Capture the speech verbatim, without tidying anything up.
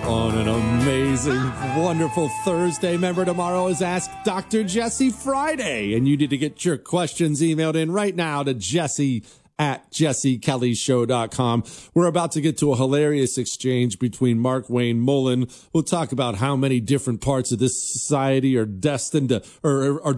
On an amazing, wonderful Thursday. Remember, tomorrow is Ask Doctor Jesse Friday, and you need to get your questions emailed in right now to Jesse at jesse kelly show dot com. We're about to get to a hilarious exchange between Mark Wayne Mullen. We'll talk about how many different parts of this society are destined to, or are